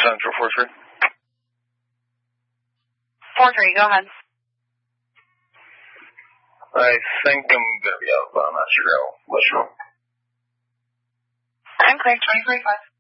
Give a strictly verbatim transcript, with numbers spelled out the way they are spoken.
Central four three. four three, go ahead. I think I'm going to be out, but I'm not sure how much more. I'm clear, twenty forty-five.